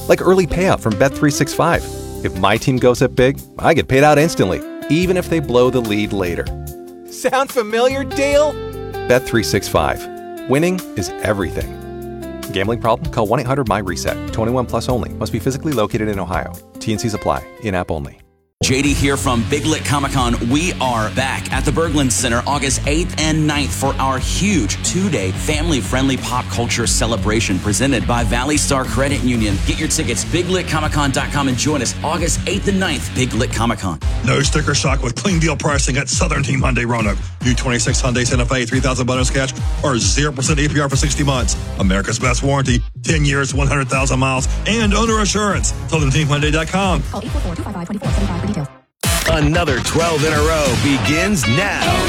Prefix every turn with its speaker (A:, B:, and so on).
A: like early payout from Bet365. If my team goes up big, I get paid out instantly, even if they blow the lead later. Sound familiar, Dale? Bet365. Winning is everything. Gambling problem? Call 1-800-MY-RESET. 21 plus only. Must be physically located in Ohio. T&Cs apply. In-app only.
B: JD here from Big Lit Comic-Con. We are back at the Berglund Center August 8th and 9th for our huge 2-day family-friendly pop culture celebration presented by Valley Star Credit Union. Get your tickets, biglitcomiccon.com, and join us August 8th and 9th, Big Lit Comic-Con.
C: No sticker shock with clean deal pricing at Southern Team Hyundai Roanoke. U26 Hyundai Santa Fe, $3,000 bonus cash or 0% APR for 60 months. America's best warranty, 10 years, 100,000 miles, and owner assurance. SouthernTeamHyundai.com.
D: Call 844-255-2475 for details.
E: Another 12 in a row begins now.